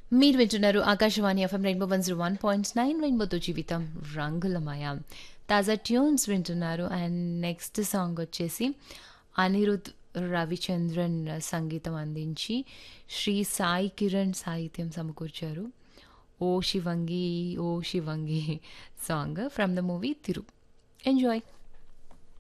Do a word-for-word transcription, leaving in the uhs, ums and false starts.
మీరు వింటున్నారు Akashvani FM rainbow one zero one point nine రెయిన్బోతో జీవితం రంగులమయ. తాజా ట్యూన్స్ వింటున్నారు. అండ్ నెక్స్ట్ సాంగ్ వచ్చేసి అనిరుద్ రవిచంద్రన్ సంగీతం అందించి శ్రీ సాయి కిరణ్ సాహిత్యం సమకూర్చారు. ఓ శివంగి ఓ శివంగి song from the movie Thiru. Enjoy.